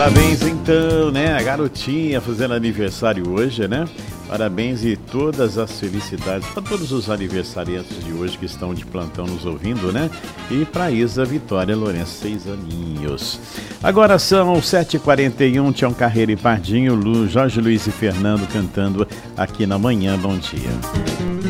Parabéns então, né? A garotinha fazendo aniversário hoje, né? Parabéns e todas as felicidades para todos os aniversariantes de hoje que estão de plantão nos ouvindo, né? E para Isa Vitória Lourenço, 6 aninhos. Agora são 7h41, Tião Carreiro e Pardinho, Jorge Luiz e Fernando cantando aqui na Manhã. Bom dia.